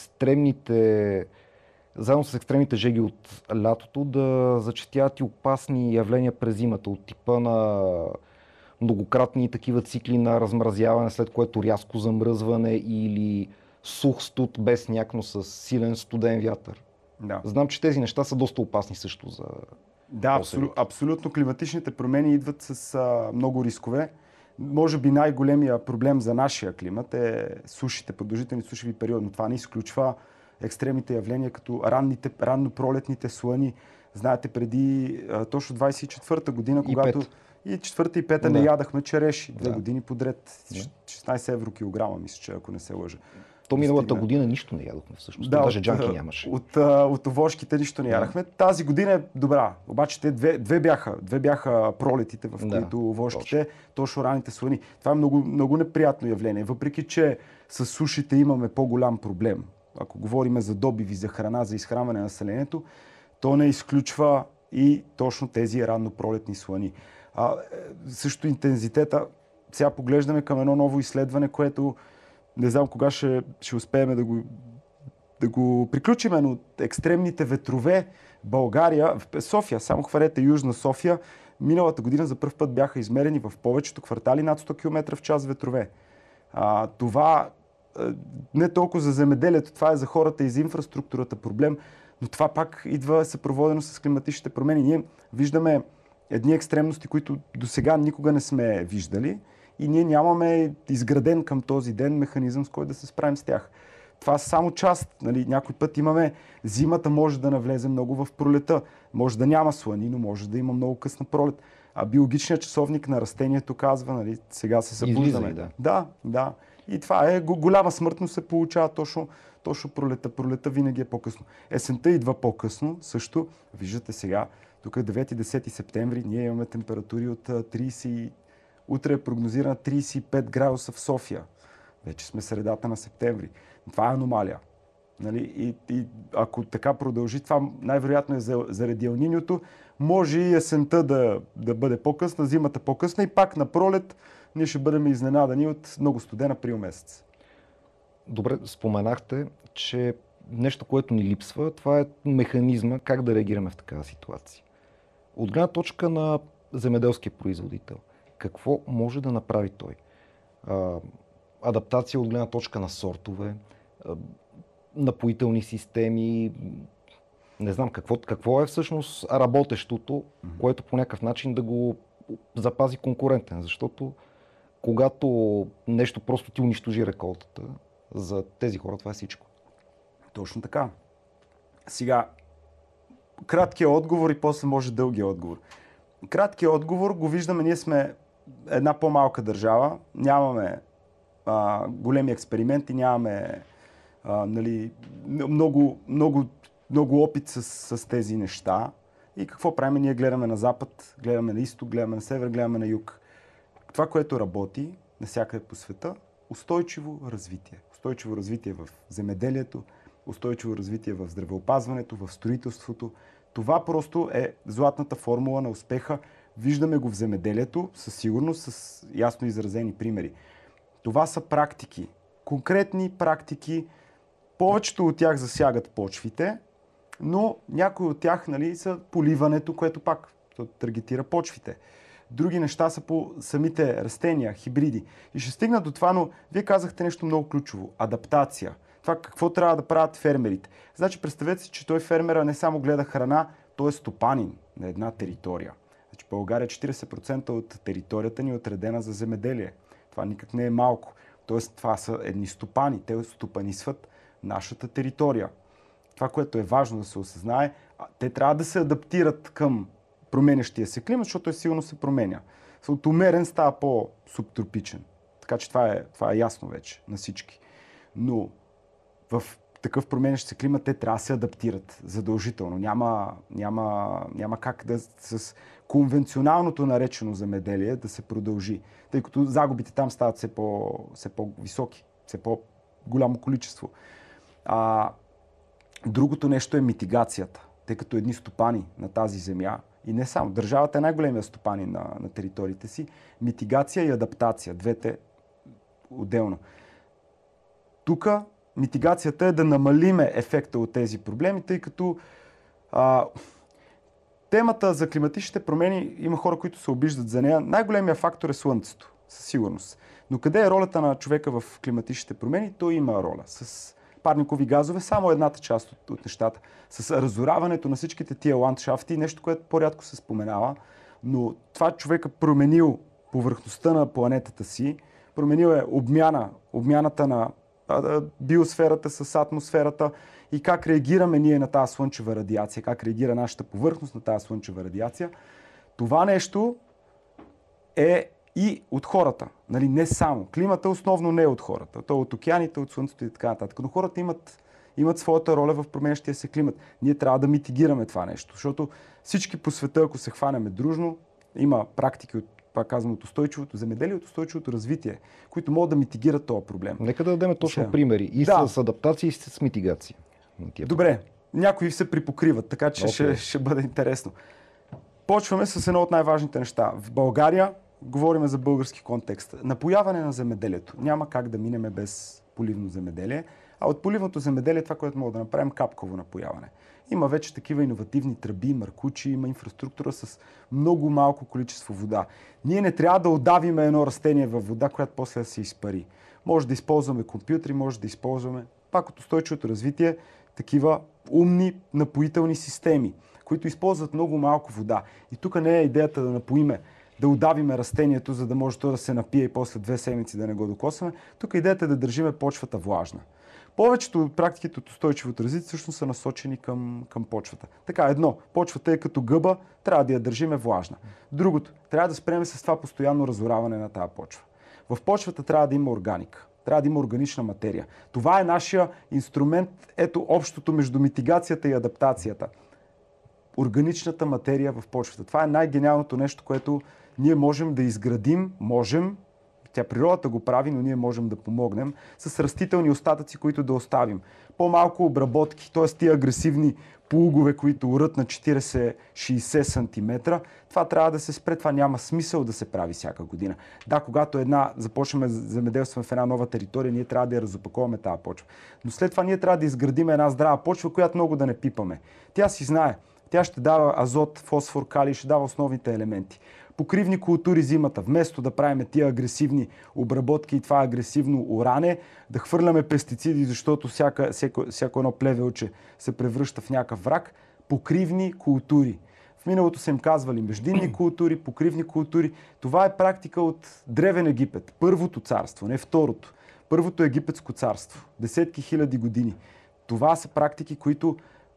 заедно с екстремните жеги от лятото, да зачестяват и опасни явления през зимата, от типа на многократни такива цикли на размразяване, след което рязко замръзване или сух студ без сняг, но с силен студен вятър? Да. Знам, че тези неща са доста опасни също за... Да, абсолютно. Климатичните промени идват с много рискове. Може би най-големия проблем за нашия климат е сушите, продължителни сушеви периоди, но това не изключва екстремните явления, като ранно-пролетните слани. Знаете, преди точно 24-та година, когато и 4-та и 5-та не ядахме череши. 2 години подред. 16 евро килограма, мисля, че ако не се лъжа. То миналата година нищо не ядохме всъщност. Да, даже джанки нямаше. От овошките нищо не ядахме. Тази година е добра. Обаче те две бяха пролетите, в които овошките, точно ранните слани. Това е много, много неприятно явление. Въпреки че с сушите имаме по-голям проблем. Ако говорим за добиви, за храна, за изхранване на населението, то не изключва и точно тези ранно-пролетни слани. Също интензитета. Сега поглеждаме към едно ново изследване, което не знам кога ще успеем да го приключим, но екстремните ветрове България, София, само хванете Южна София, миналата година за първ път бяха измерени в повечето квартали над 100 км в час ветрове. Това не толкова за земеделието, това е за хората и за инфраструктурата проблем, но това пак идва съпроводено с климатичните промени. Ние виждаме едни екстремности, които до сега никога не сме виждали и ние нямаме изграден към този ден механизъм, с който да се справим с тях. Това са само част. Нали? Някой път имаме зимата, може да навлезе много в пролета. Може да няма слани, но може да има много късна пролет. А биологичният часовник на растението казва, нали, сега се събуждаме. Да. И това е голяма смъртност се получава точно пролета. Пролета винаги е по-късно. Есента идва по-късно също. Виждате сега, тук е 9-10 септември, ние имаме температури от 30... Утре е прогнозирана 35 градуса в София. Вече сме средата на септември. Това е аномалия. Нали? И ако така продължи, това най-вероятно е заради елниньото. Може и есента да бъде по-късна, зимата по-късна и пак на пролет ние ще бъдем изненадани от много студен април месец. Добре, споменахте, че нещо, което ни липсва, това е механизма как да реагираме в такава ситуация. От гледна точка на земеделския производител, какво може да направи той? Адаптация от гледна точка на сортове, напоителни системи, не знам какво е всъщност работещото, което по някакъв начин да го запази конкурентен, защото когато нещо просто ти унищожи реколтата, за тези хора това е всичко. Точно така. Сега, краткият отговор и после може дългия отговор. Краткият отговор го виждаме, ние сме една по-малка държава, нямаме големи експерименти, нямаме много опит с тези неща. И какво правим? Ние гледаме на запад, гледаме на изток, гледаме на север, гледаме на юг. Това, което работи навсякъде по света, устойчиво развитие. Устойчиво развитие в земеделието, устойчиво развитие в здравеопазването, в строителството. Това просто е златната формула на успеха. Виждаме го в земеделието, със сигурност, с ясно изразени примери. Това са практики, конкретни практики. Повечето от тях засягат почвите, но някои от тях, нали, са поливането, което пак таргетира почвите. Други неща са по самите растения, хибриди. И ще стигна до това, но вие казахте нещо много ключово. Адаптация. Това какво трябва да правят фермерите. Значи представете си, че той фермера не само гледа храна, той е стопанин на една територия. Значи България 40% от територията ни е отредена за земеделие. Това никак не е малко. Тоест това са едни стопани. Те стопанисват нашата територия. Това, което е важно да се осъзнае, те трябва да се адаптират към променящия се климат, защото той силно се променя. От умерен става по-субтропичен. Така че това е ясно вече на всички. Но в такъв променящ се климат те трябва да се адаптират задължително. Няма как да с конвенционалното наречено земеделие да се продължи, тъй като загубите там стават все по-високи, все по-голямо количество. Другото нещо е митигацията, тъй като едни стопани на тази земя, и не само, държавата е най-големия стопани на териториите си, митигация и адаптация, двете отделно. Тук митигацията е да намалиме ефекта от тези проблеми, тъй като темата за климатичните промени, има хора, които се обиждат за нея. Най-големия фактор е слънцето, със сигурност. Но къде е ролята на човека в климатичните промени? Той има роля. С парникови газове, само едната част от нещата. С разораването на всичките тия ландшафти, нещо, което по-рядко се споменава, но това човека променил повърхността на планетата си, променил е обмяната на биосферата с атмосферата и как реагираме ние на тази слънчева радиация, как реагира нашата повърхност на тази слънчева радиация. Това нещо е и от хората. Нали, не само. Климата основно не е от хората. То е от океаните, от слънцето и така нататък. Но хората имат своята роля в променящия се климат. Ние трябва да митигираме това нещо, защото всички по света, ако се хванеме дружно, има практики от, пак казвам, от устойчивото земеделие, от устойчивото развитие, които могат да митигират този проблем. Нека да дадем точно примери. И с адаптация, и с митигация. Добре, някои се припокриват, така че ще бъде интересно. Почваме с едно от най-важните неща. В България говорим за български контекст. Напояване на земеделието. Няма как да минеме без поливно земеделие. А от поливното земеделие това, което мога да направим, капково напояване. Има вече такива иновативни тръби, маркучи, има инфраструктура с много малко количество вода. Ние не трябва да отдавиме едно растение във вода, която после да се изпари. Може да използваме компютри, може да използваме, пак от устойчивото развитие, такива умни напоителни системи, които използват много малко вода. И тук не е идеята да напоиме, да удавиме растението, за да може то да се напие и после 2 седмици да не го докосваме. Тук идеята е да държиме почвата влажна. Повечето от практиките от устойчивото развитие всъщност са насочени към почвата. Така, едно, почвата е като гъба, трябва да я държиме влажна. Другото, трябва да спреме с това постоянно разораване на тази почва. В почвата трябва да има органика. Трябва да има органична материя. Това е нашия инструмент, ето общото между митигацията и адаптацията. Органичната материя в почвата. Това е най-гениалното нещо, което ние можем да изградим, тя природата го прави, но ние можем да помогнем с растителни остатъци, които да оставим. По-малко обработки, т.е. тия агресивни плугове, които урат на 40-60 см, това трябва да се спре, това няма смисъл да се прави всяка година. Да, когато започнем земеделство в една нова територия, ние трябва да я разопаковаме тази почва. Но след това ние трябва да изградим една здрава почва, която много да не пипаме. Тя си знае, тя ще дава азот, фосфор, калий, ще дава основните елементи. Покривни култури зимата, вместо да правим тия агресивни обработки и това агресивно оране, да хвърляме пестициди, защото всяко едно плевелче се превръща в някакъв враг, покривни култури. В миналото са им казвали междинни култури, покривни култури. Това е практика от Древен Египет, първото царство, не второто. Първото египетско царство, десетки хиляди години. Това са практики, които,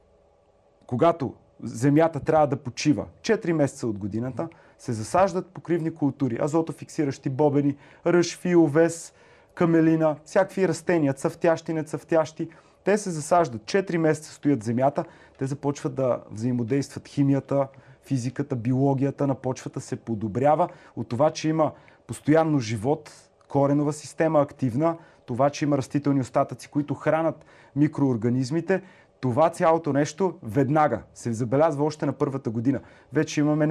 когато земята трябва да почива 4 месеца от годината, се засаждат покривни култури, азотофиксиращи бобени, ръж, овес, камелина, всякакви растения, цъфтящи, нецъфтящи. Те се засаждат, 4 месеца стоят в земята, те започват да взаимодействат химията, физиката, биологията на почвата се подобрява от това, че има постоянно живот, коренова система активна, това, че има растителни остатъци, които хранят микроорганизмите, това цялото нещо веднага се забелязва още на първата година. Вече имаме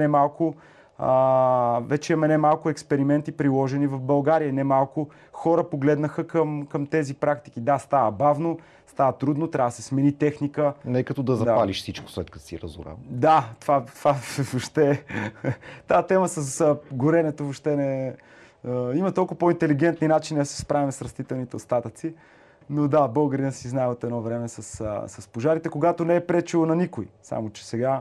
немалко експерименти приложени в България. Немалко хора погледнаха към тези практики. Да, става бавно, става трудно, трябва да се смени техника. Не е като да запалиш всичко след като си разорал. Да, това въобще... Тази тема с горенето въобще не... Има толкова по-интелигентни начини да се справим с растителните остатъци. Но да, българина си знае от едно време с пожарите, когато не е пречило на никой. Само че сега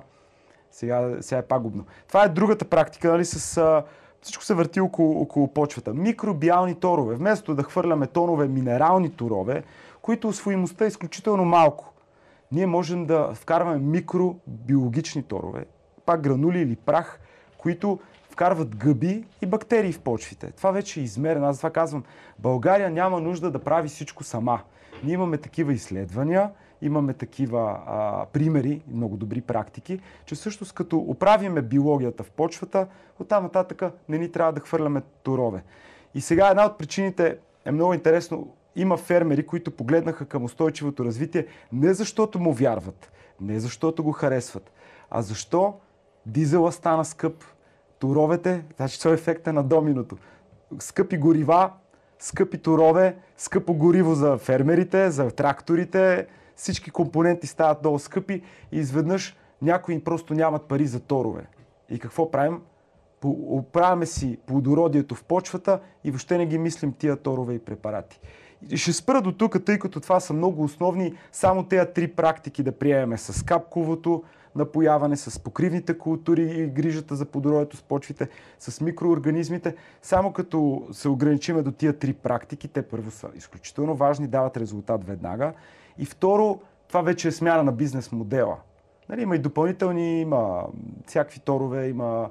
е пагубно. Това е другата практика, нали, всичко се върти около почвата. Микробиални торове. Вместо да хвърляме тонове минерални торове, които усвоимостта е изключително малко, ние можем да вкарваме микробиологични торове, пак гранули или прах, които вкарват гъби и бактерии в почвите. Това вече е измерено. Аз това казвам, България няма нужда да прави всичко сама. Ние имаме такива изследвания, имаме такива примери, много добри практики, че всъщност като оправиме биологията в почвата, оттам нататък не ни трябва да хвърляме торове. И сега една от причините е много интересно. Има фермери, които погледнаха към устойчивото развитие не защото му вярват, не защото го харесват, а защо дизела стана скъп, торовете, значи това е ефекта на доминото. Скъпи горива, скъпи торове, скъпо гориво за фермерите, за тракторите, всички компоненти стават много скъпи и изведнъж някои просто нямат пари за торове. И какво правим? Оправяме си плодородието в почвата и въобще не ги мислим тия торове и препарати. И ще спра до тук, тъй като това са много основни, само тези 3 практики да приемем с капковото напояване, с покривните култури и грижата за плодородието с почвите, с микроорганизмите. Само като се ограничиме до тия 3 практики, те първо са изключително важни, дават резултат веднага. И второ, това вече е смяна на бизнес модела. Нали, има и допълнителни, има всякакви торове, има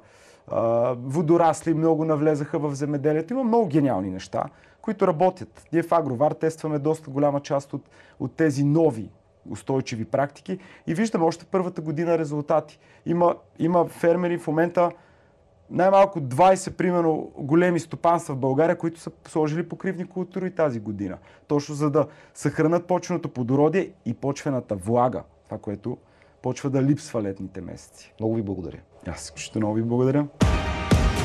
водорасли, много навлезаха в земеделието. Има много гениални неща, които работят. Ние в Агровар тестваме доста голяма част от тези нови устойчиви практики и виждаме още първата година резултати. Има фермери в момента, най-малко 20 примерно големи стопанства в България, които са сложили покривни култури тази година. Точно за да съхранят почвеното плодородие и почвената влага. Това, което почва да липсва летните месеци. Много ви благодаря. Аз изключително много ви благодаря.